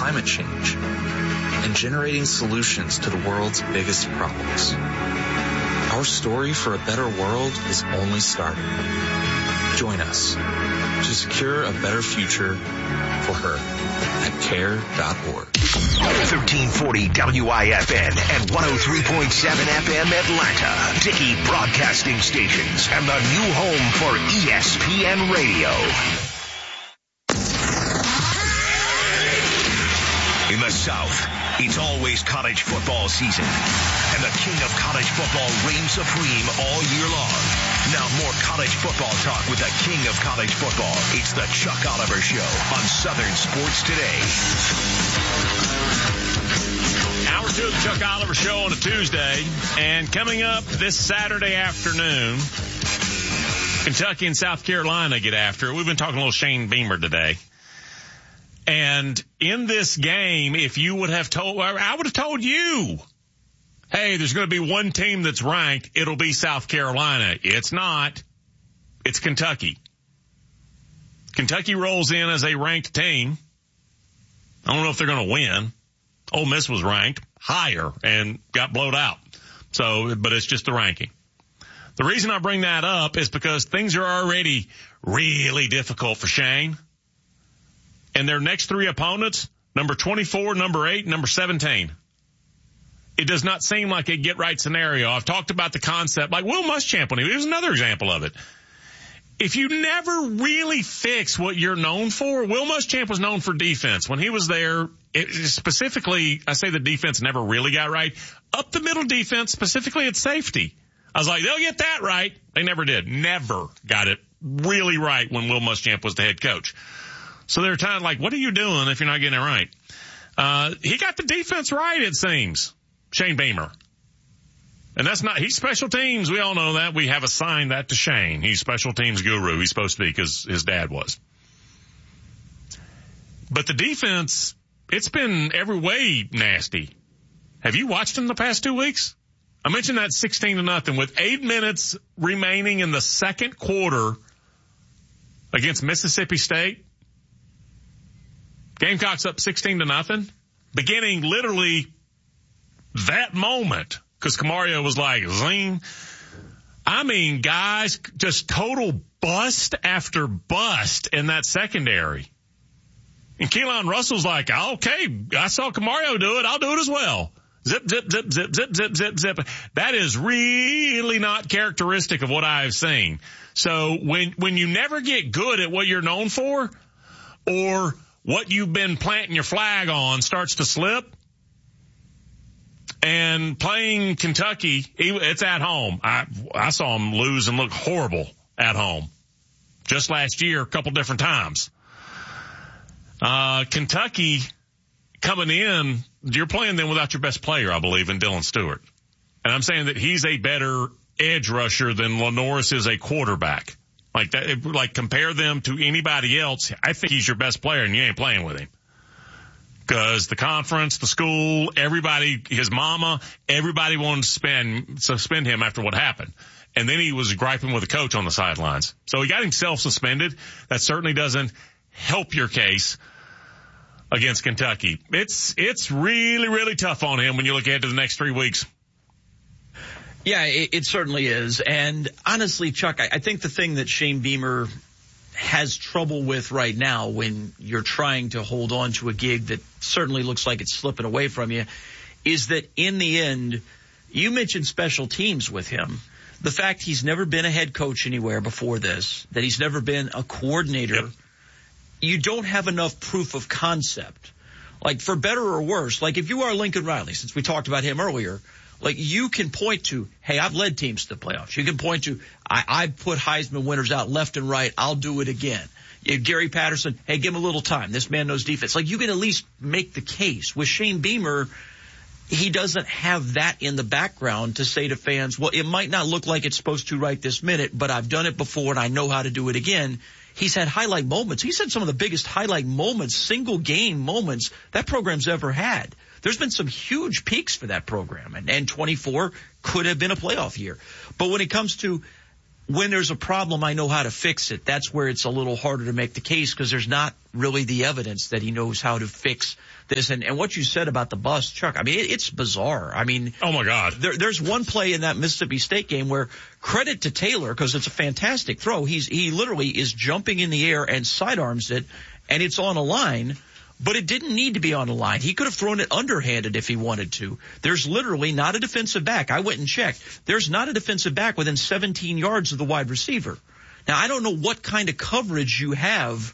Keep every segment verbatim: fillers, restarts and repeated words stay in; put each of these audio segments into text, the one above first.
climate change and generating solutions to the world's biggest problems. Our story for a better world is only starting. Join us to secure a better future for her at care dot org. thirteen forty W I F N and one oh three point seven F M Atlanta. Dickey Broadcasting Stations and the new home for E S P N Radio. In the South, it's always college football season, and the king of college football reigns supreme all year long. Now more college football talk with the king of college football. It's the Chuck Oliver Show on Southern Sports Today. Hour two of the Chuck Oliver Show on a Tuesday, and coming up this Saturday afternoon, Kentucky and South Carolina get after it. We've been talking a little Shane Beamer today. And in this game, if you would have told, I would have told you, hey, there's going to be one team that's ranked. It'll be South Carolina. It's not. It's Kentucky. Kentucky rolls in as a ranked team. I don't know if they're going to win. Ole Miss was ranked higher and got blowed out. So, but it's just the ranking. The reason I bring that up is because things are already really difficult for Shane. And their next three opponents, number twenty-four, number eight, number seventeen. It does not seem like a get-right scenario. I've talked about the concept, like Will Muschamp when he was another example of it. If you never really fix what you're known for, Will Muschamp was known for defense. When he was there, it, specifically, I say the defense never really got right. Up the middle defense, specifically at safety. I was like, they'll get that right. They never did. Never got it really right when Will Muschamp was the head coach. So they're kind of like, what are you doing if you're not getting it right? Uh, he got the defense right, it seems. Shane Beamer. And that's not, he's special teams. We all know that. We have assigned that to Shane. He's special teams guru. He's supposed to be because his dad was. But the defense, it's been every way nasty. Have you watched him the past two weeks? I mentioned that sixteen to nothing with eight minutes remaining in the second quarter against Mississippi State. Gamecocks up sixteen to nothing. Beginning literally that moment, because Camario was like, zing. I mean, guys, just total bust after bust in that secondary. And Keelan Russell's like, okay, I saw Camario do it. I'll do it as well. Zip, zip, zip, zip, zip, zip, zip, zip. That is really not characteristic of what I've seen. So when, when you never get good at what you're known for, or what you've been planting your flag on starts to slip, and playing Kentucky, it's at home. I, I saw them lose and look horrible at home. Just last year, a couple different times. Uh, Kentucky coming in, you're playing them without your best player, I believe, in Dylan Stewart. And I'm saying that he's a better edge rusher than LaNorris is a quarterback. Like that, like compare them to anybody else. I think he's your best player and you ain't playing with him. Cause the conference, the school, everybody, his mama, everybody wanted to spend, suspend him after what happened. And then he was griping with the coach on the sidelines. So he got himself suspended. That certainly doesn't help your case against Kentucky. It's, it's really, really tough on him when you look ahead to the next three weeks. Yeah, it, it certainly is. And honestly, Chuck, I, I think the thing that Shane Beamer has trouble with right now when you're trying to hold on to a gig that certainly looks like it's slipping away from you is that in the end, you mentioned special teams with him. The fact he's never been a head coach anywhere before this, that he's never been a coordinator, yep. You don't have enough proof of concept. Like, for better or worse, like if you are Lincoln Riley, since we talked about him earlier, like you can point to, hey, I've led teams to the playoffs. You can point to, I, I put Heisman winners out left and right. I'll do it again. You Gary Patterson, hey, give him a little time. This man knows defense. Like you can at least make the case. With Shane Beamer, he doesn't have that in the background to say to fans, well, it might not look like it's supposed to right this minute, but I've done it before and I know how to do it again. He's had highlight moments. He's had some of the biggest highlight moments, single game moments that program's ever had. There's been some huge peaks for that program, and, and twenty-four could have been a playoff year. But when it comes to when there's a problem, I know how to fix it, that's where it's a little harder to make the case because there's not really the evidence that he knows how to fix this. And, and what you said about the bus, Chuck, I mean, it, it's bizarre. I mean, oh my God, there, there's one play in that Mississippi State game where credit to Taylor because it's a fantastic throw. He's he literally is jumping in the air and sidearms it, and it's on a line. But it didn't need to be on the line. He could have thrown it underhanded if he wanted to. There's literally not a defensive back. I went and checked. There's not a defensive back within seventeen yards of the wide receiver. Now, I don't know what kind of coverage you have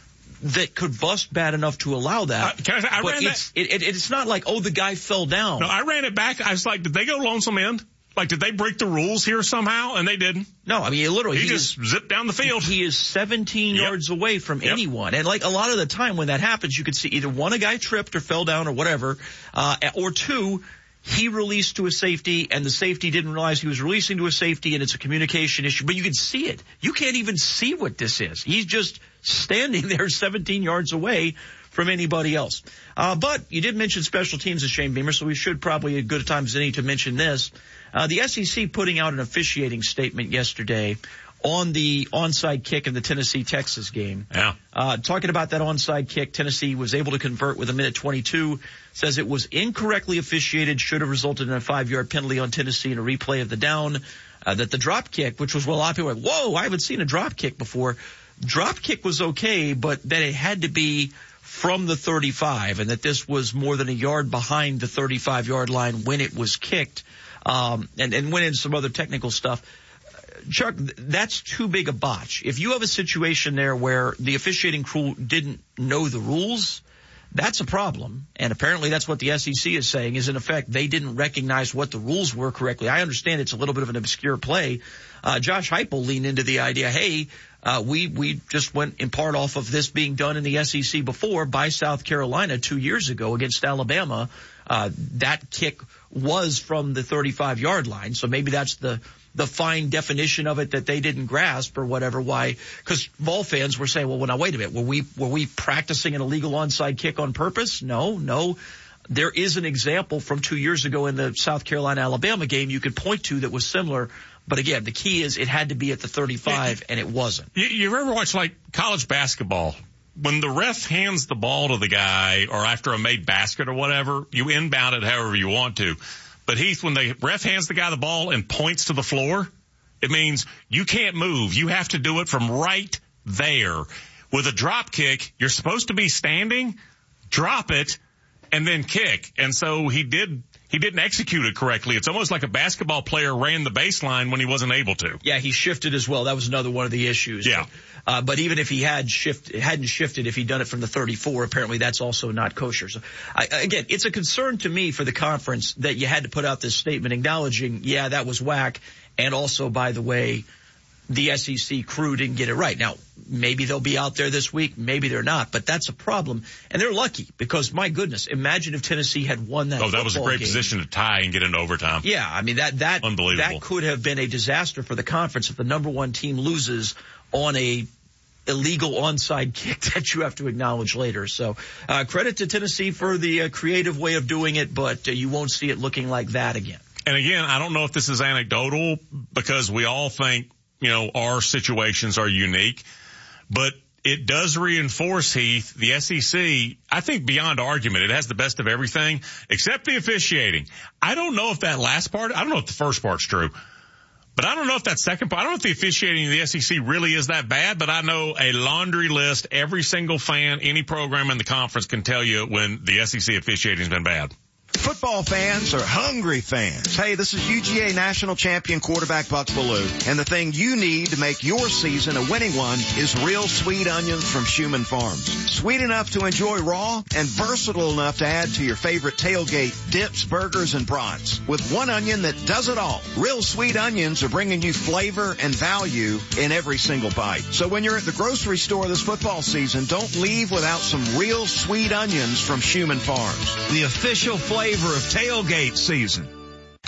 that could bust bad enough to allow that. Uh, can I say, I but ran it's, that. It, it, it's not like, oh, the guy fell down. No, I ran it back. I was like, did they go lonesome end? Like, did they break the rules here somehow? And they didn't. No, I mean, literally. He, he just is, zipped down the field. He is seventeen yep. yards away from yep. anyone. And like a lot of the time when that happens, you could see either one, a guy tripped or fell down or whatever, uh, or two, he released to a safety and the safety didn't realize he was releasing to a safety and it's a communication issue. But you can see it. You can't even see what this is. He's just standing there seventeen yards away from anybody else. Uh, but you did mention special teams as Shane Beamer, so we should probably as good a time as any to mention this. Uh, the S E C putting out an officiating statement yesterday on the onside kick in the Tennessee-Texas game. Yeah. Uh, talking about that onside kick, Tennessee was able to convert with a minute twenty-two, says it was incorrectly officiated, should have resulted in a five-yard penalty on Tennessee and a replay of the down. Uh, that the drop kick, which was what a lot of people were like, whoa, I haven't seen a drop kick before. Drop kick was okay, but that it had to be from the thirty-five and that this was more than a yard behind the thirty-five-yard line when it was kicked. Um, and, and went into some other technical stuff. Chuck, that's too big a botch. If you have a situation there where the officiating crew didn't know the rules, that's a problem. And apparently that's what the S E C is saying is, in effect, they didn't recognize what the rules were correctly. I understand it's a little bit of an obscure play. Uh, Josh Heupel leaned into the idea, hey, uh, we, we just went in part off of this being done in the S E C before by South Carolina two years ago against Alabama. Uh, that kick was from the thirty-five-yard line, so maybe that's the the fine definition of it that they didn't grasp or whatever. Why? Because Vol fans were saying, well, well, now wait a minute, were we were we practicing an illegal onside kick on purpose? No, no. There is an example from two years ago in the South Carolina-Alabama game you could point to that was similar. But again, the key is it had to be at the thirty-five, and it wasn't. You, you ever watch like college basketball? When the ref hands the ball to the guy or after a made basket or whatever, you inbound it however you want to. But Heath, when the ref hands the guy the ball and points to the floor, it means you can't move. You have to do it from right there. With a drop kick, you're supposed to be standing, drop it, and then kick. And so he did. He didn't execute it correctly. It's almost like a basketball player ran the baseline when he wasn't able to. Yeah, he shifted as well. That was another one of the issues. Yeah. But, uh, but even if he had shift, hadn't shifted, if he'd done it from the thirty-four, apparently that's also not kosher. So, I, again, it's a concern to me for the conference that you had to put out this statement acknowledging, yeah, that was whack, and also, by the way, the S E C crew didn't get it right. Now, maybe they'll be out there this week, maybe they're not, but that's a problem. And they're lucky because, my goodness, imagine if Tennessee had won that. Oh, that was a great game. position to tie and get into overtime. Yeah, I mean, that that Unbelievable. that could have been a disaster for the conference if the number one team loses on a illegal onside kick that you have to acknowledge later. So uh, credit to Tennessee for the uh, creative way of doing it, but uh, you won't see it looking like that again. And again, I don't know if this is anecdotal because we all think, you know, our situations are unique, but it does reinforce, Heath, the S E C, I think beyond argument, it has the best of everything except the officiating. I don't know if that last part, I don't know if the first part's true, but I don't know if that second part, I don't know if the officiating in the S E C really is that bad, but I know a laundry list, every single fan, any program in the conference can tell you when the S E C officiating has been bad. Football fans are hungry fans. Hey, this is U G A national champion quarterback Buck Bellew, and the thing you need to make your season a winning one is real sweet onions from Schumann Farms. Sweet enough to enjoy raw and versatile enough to add to your favorite tailgate dips, burgers, and brats. With one onion that does it all. Real sweet onions are bringing you flavor and value in every single bite. So when you're at the grocery store this football season, don't leave without some real sweet onions from Schumann Farms. The official flavor of tailgate season.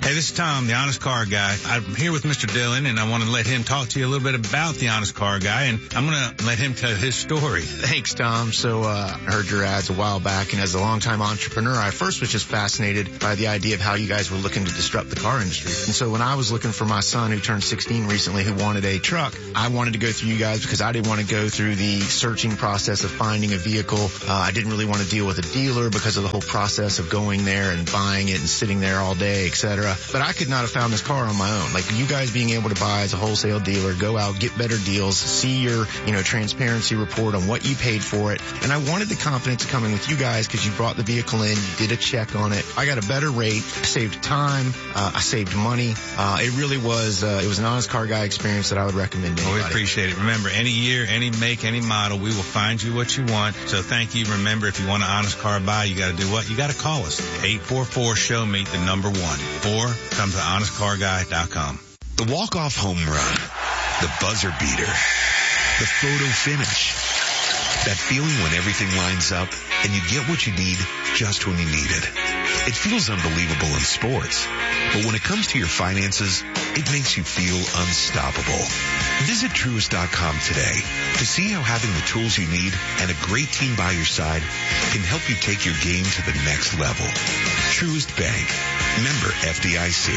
Hey, this is Tom, the Honest Car Guy. I'm here with Mister Dillon, and I want to let him talk to you a little bit about the Honest Car Guy, and I'm going to let him tell his story. Thanks, Tom. So uh, I heard your ads a while back, and as a longtime entrepreneur, I first was just fascinated by the idea of how you guys were looking to disrupt the car industry. And so when I was looking for my son, who turned sixteen recently, who wanted a truck, I wanted to go through you guys because I didn't want to go through the searching process of finding a vehicle. Uh, I didn't really want to deal with a dealer because of the whole process of going there and buying it and sitting there all day, et cetera. But I could not have found this car on my own. Like you guys being able to buy as a wholesale dealer, go out, get better deals, see your, you know, transparency report on what you paid for it. And I wanted the confidence of coming with you guys because you brought the vehicle in, you did a check on it. I got a better rate, I saved time, uh, I saved money. Uh, it really was, uh, it was an Honest Car Guy experience that I would recommend to well, anybody. We appreciate it. Remember, any year, any make, any model, we will find you what you want. So thank you. Remember, if you want an Honest Car Buy, you got to do what? You got to call us. eight four four, show me the number one. Or come to honest car guy dot com. The walk-off home run, the buzzer beater, the photo finish. That feeling when everything lines up and you get what you need just when you need it. It feels unbelievable in sports, but when it comes to your finances, it makes you feel unstoppable. Visit Truist dot com today to see how having the tools you need and a great team by your side can help you take your game to the next level. Truist Bank. Member F D I C.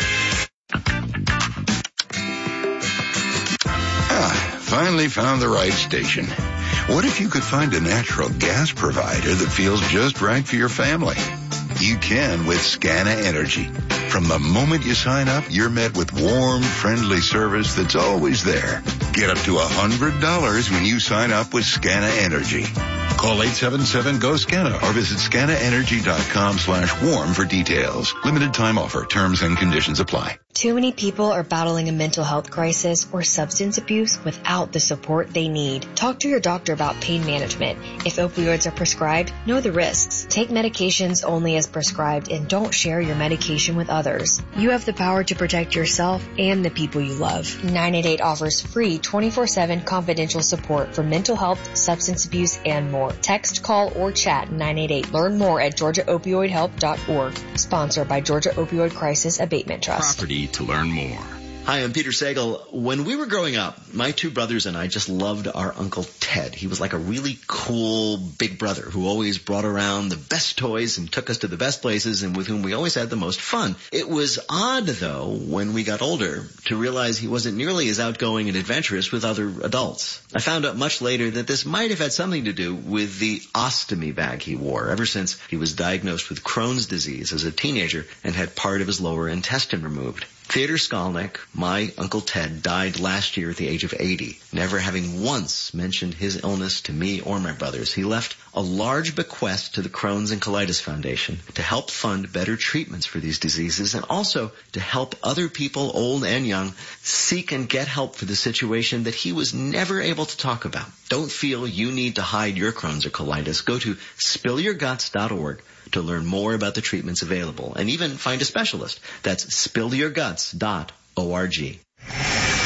Ah, finally found the right station. What if you could find a natural gas provider that feels just right for your family? You can with Scana Energy. From the moment you sign up, you're met with warm, friendly service that's always there. Get up to one hundred dollars when you sign up with Scana Energy. Call eight seven seven, G O, SCANA or visit scana energy dot com slash warm for details. Limited time offer. Terms and conditions apply. Too many people are battling a mental health crisis or substance abuse without the support they need. Talk to your doctor about pain management. If opioids are prescribed, know the risks. Take medications only as prescribed and don't share your medication with others. You have the power to protect yourself and the people you love. nine eight eight offers free twenty-four seven confidential support for mental health, substance abuse, and more. Text, call, or chat nine eight eight. Learn more at georgia opioid help dot org. Sponsored by Georgia Opioid Crisis Abatement Trust. Property to learn more. Hi, I'm Peter Sagal. When we were growing up, my two brothers and I just loved our Uncle Ted. He was like a really cool big brother who always brought around the best toys and took us to the best places and with whom we always had the most fun. It was odd, though, when we got older to realize he wasn't nearly as outgoing and adventurous with other adults. I found out much later that this might have had something to do with the ostomy bag he wore ever since he was diagnosed with Crohn's disease as a teenager and had part of his lower intestine removed. Theodor Skolnick, my Uncle Ted, died last year at the age of eighty, never having once mentioned his illness to me or my brothers. He left a large bequest to the Crohn's and Colitis Foundation to help fund better treatments for these diseases and also to help other people, old and young, seek and get help for the situation that he was never able to talk about. Don't feel you need to hide your Crohn's or colitis. Go to spill your guts dot org to learn more about the treatments available and even find a specialist. That's spill your guts dot org.